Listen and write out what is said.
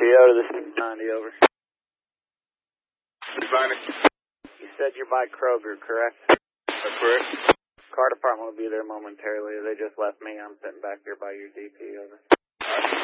DPO to the 690, over. You said you're by Kroger, correct? That's correct. Car department will be there momentarily. They just left me. I'm sitting back here by your DP, over.